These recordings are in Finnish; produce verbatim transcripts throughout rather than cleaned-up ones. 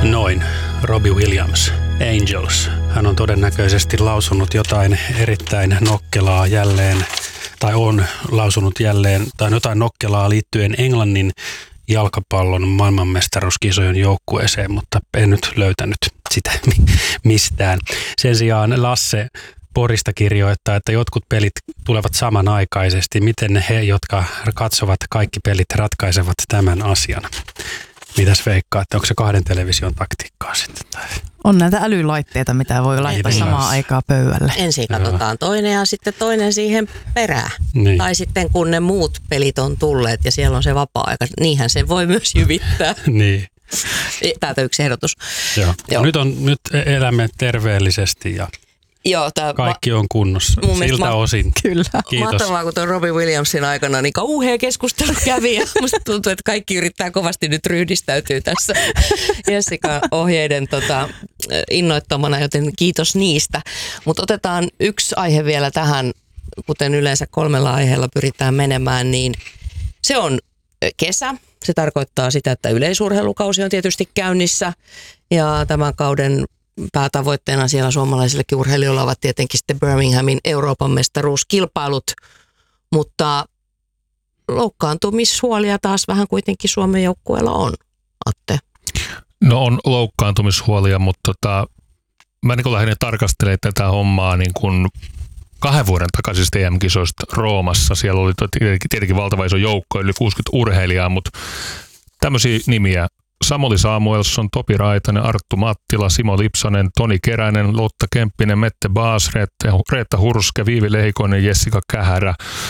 Noin, Robbie Williams, Angels. Hän on todennäköisesti lausunut jotain erittäin nokkelaa jälleen, tai on lausunut jälleen, tai jotain nokkelaa liittyen Englannin jalkapallon maailmanmestaruuskisojen joukkueeseen, mutta en nyt löytänyt sitä mistään. Sen sijaan Lasse Porista kirjoittaa, että jotkut pelit tulevat samanaikaisesti. Miten he, jotka katsovat kaikki pelit, ratkaisevat tämän asian? Mitäs veikkaatte? Onko se kahden television taktiikkaa sitten? On näitä älylaitteita, mitä voi laittaa Niin, samaan niin. aikaan pöydälle. Ensin katsotaan toinen ja sitten toinen siihen perään. Niin. Tai sitten kun ne muut pelit on tulleet ja siellä on se vapaa-aika, niinhän se voi myös jyvittää. Niin. Täältä yksi ehdotus. Joo. Joo. Nyt, on, nyt elämme terveellisesti ja Joo, tää kaikki on kunnossa. Mun mielestä Siltä ma- osin. Kyllä. Kiitos. Mahtavaa, kun tuon Robbie Williamsin aikana niin kauhea keskustelu kävi ja musta tuntuu, että kaikki yrittää kovasti nyt ryhdistäytyä tässä Jessica ohjeiden tota, innoittamana, joten kiitos niistä. Mutta otetaan yksi aihe vielä tähän, kuten yleensä kolmella aiheella pyritään menemään, niin se on kesä. Se tarkoittaa sitä, että yleisurheilukausi on tietysti käynnissä ja tämän kauden päätavoitteena siellä suomalaisillekin urheilijoilla ovat tietenkin sitten Birminghamin Euroopan mestaruuskilpailut, mutta loukkaantumishuolia taas vähän kuitenkin Suomen joukkueella on, Atte. No on loukkaantumishuolia, mutta tota, mä niin lähdin tarkastelemaan tätä hommaa niin kuin kahden vuoden takaisista E M-kisoista Roomassa. Siellä oli tietenkin, tietenkin valtava iso joukko, yli kuusikymmentä urheilijaa, mutta tämmöisiä nimiä. Samuli Samuelsson, Topi Raitanen, Arttu Mattila, Simo Lipsonen, Toni Keränen, Lotta Kemppinen, Mette Baas, Reetta Hurske, Viivi Lehikoinen, Jessica Kähärä.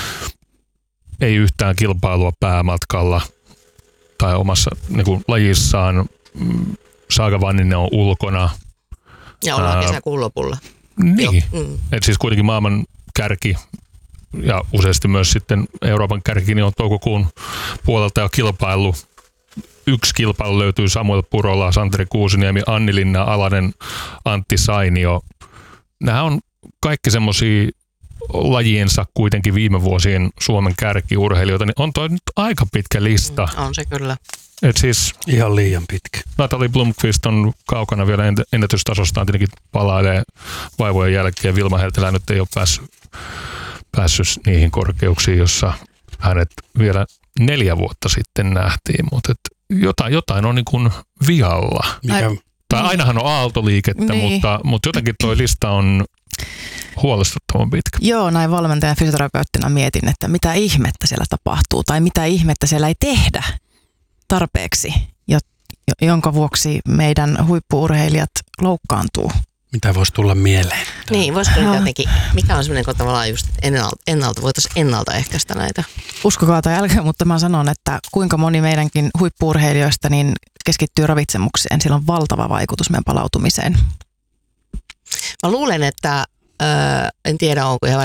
Ei yhtään kilpailua päämatkalla tai omassa niin kuin lajissaan. Saaga Vanninen on ulkona. Ja ollaan kesäkuun lopulla. Niin, Mm. et siis kuitenkin maailman kärki ja useasti myös sitten Euroopan kärki niin on toukokuun puolelta jo kilpaillut. Yksi kilpailu löytyy Samuel Purola, Santeri Kuusiniemi, Anni Linna Alanen, Antti Sainio. Nämä on kaikki semmoisia lajiensa kuitenkin viime vuosien Suomen kärkiurheilijoita, niin on toi nyt aika pitkä lista. On se kyllä. Et siis Ihan liian pitkä. Natalie Blomqvist on kaukana vielä ennätystasostaan, tietenkin palailee vaivojen jälkeen. Vilma Heltelä nyt ei ole päässyt, päässyt niihin korkeuksiin, jossa hänet vielä neljä vuotta sitten nähtiin, mutta jotain, jotain on niin kuin vialla. Mikä, Tai ainahan on aaltoliikettä, Niin. mutta, mutta jotenkin toi lista on huolestuttavan pitkä. Joo, näin valmentajan fysioterapeuttina mietin, että mitä ihmettä siellä tapahtuu tai mitä ihmettä siellä ei tehdä tarpeeksi, jo, jonka vuoksi meidän huippu-urheilijat loukkaantuu. mitä voisi tulla mieleen? Niin, voisiko nyt jotenkin, mikä on semmoinen, kun tavallaan just ennalta, ennalta voitaisiin ennaltaehkäistä näitä? Uskokaa tai älkää, mutta mä sanon, että kuinka moni meidänkin huippu-urheilijoista niin keskittyy ravitsemukseen. Sillä on valtava vaikutus meidän palautumiseen. Mä luulen, että, äh, en tiedä onko ihan